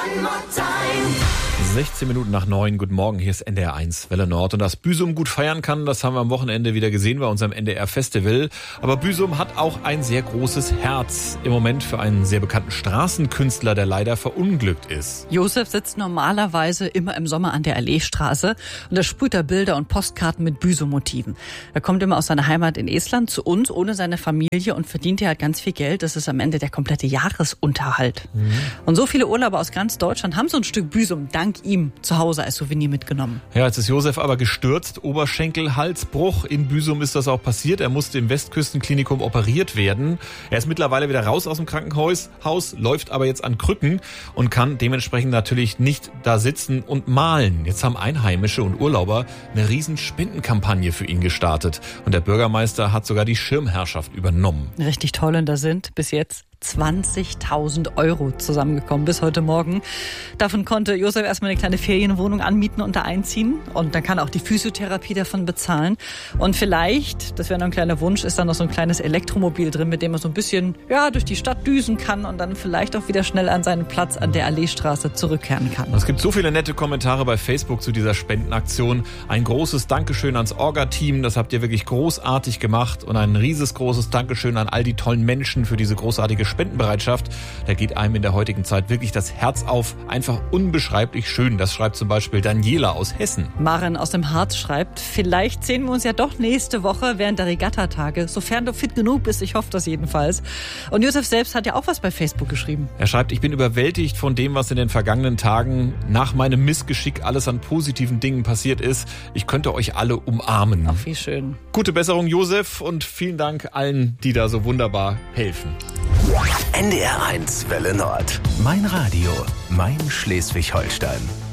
16 Minuten nach 9. Guten Morgen, hier ist NDR 1 Welle Nord. Und dass Büsum gut feiern kann, das haben wir am Wochenende wieder gesehen bei unserem NDR Festival. Aber Büsum hat auch ein sehr großes Herz. Im Moment für einen sehr bekannten Straßenkünstler, der leider verunglückt ist. Josef sitzt normalerweise immer im Sommer an der Alleestraße und da sprüht er Bilder und Postkarten mit Büsum-Motiven. Er kommt immer aus seiner Heimat in Estland zu uns, ohne seine Familie, und verdient halt ganz viel Geld. Das ist am Ende der komplette Jahresunterhalt. Und so viele Urlauber aus ganz Deutschland haben so ein Stück Büsum dank ihm zu Hause als Souvenir mitgenommen. Ja, jetzt ist Josef aber gestürzt. Oberschenkel, Halsbruch. In Büsum ist das auch passiert. Er musste im Westküstenklinikum operiert werden. Er ist mittlerweile wieder raus aus dem Krankenhaus, läuft aber jetzt an Krücken und kann dementsprechend natürlich nicht da sitzen und malen. Jetzt haben Einheimische und Urlauber eine riesen Spendenkampagne für ihn gestartet. Und der Bürgermeister hat sogar die Schirmherrschaft übernommen. Richtig toll, und da sind bis jetzt 20.000 Euro zusammengekommen bis heute Morgen. Davon konnte Josef erstmal eine kleine Ferienwohnung anmieten und da einziehen. Und dann kann er auch die Physiotherapie davon bezahlen. Und vielleicht, das wäre noch ein kleiner Wunsch, ist da noch so ein kleines Elektromobil drin, mit dem er so ein bisschen durch die Stadt düsen kann und dann vielleicht auch wieder schnell an seinen Platz an der Alleestraße zurückkehren kann. Es gibt so viele nette Kommentare bei Facebook zu dieser Spendenaktion. Ein großes Dankeschön ans Orga-Team, das habt ihr wirklich großartig gemacht. Und ein riesengroßes Dankeschön an all die tollen Menschen für diese großartige Spendenbereitschaft. Da geht einem in der heutigen Zeit wirklich das Herz auf. Einfach unbeschreiblich schön. Das schreibt zum Beispiel Daniela aus Hessen. Maren aus dem Harz schreibt: Vielleicht sehen wir uns ja doch nächste Woche während der Regattatage, sofern du fit genug bist. Ich hoffe das jedenfalls. Und Josef selbst hat ja auch was bei Facebook geschrieben. Er schreibt: Ich bin überwältigt von dem, was in den vergangenen Tagen nach meinem Missgeschick alles an positiven Dingen passiert ist. Ich könnte euch alle umarmen. Ach, wie schön. Gute Besserung, Josef, und vielen Dank allen, die da so wunderbar helfen. NDR 1 Welle Nord. Mein Radio, mein Schleswig-Holstein.